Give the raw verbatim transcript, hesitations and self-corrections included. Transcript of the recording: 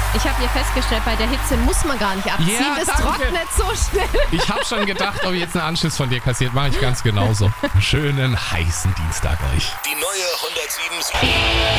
Ich habe hier festgestellt, bei der Hitze muss man gar nicht abziehen. Ja, es danke. trocknet so schnell. Ich habe schon gedacht, ob ich jetzt einen Anschluss von dir kassiert. Mache ich ganz genauso. Schönen heißen Dienstag euch. Die neue hundertsieben Komma sieben